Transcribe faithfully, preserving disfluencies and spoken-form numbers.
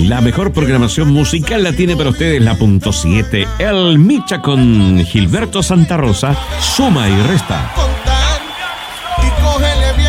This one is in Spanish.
La mejor programación musical la tiene para ustedes la punto siete. El Micha con Gilberto Santa Rosa, suma y resta.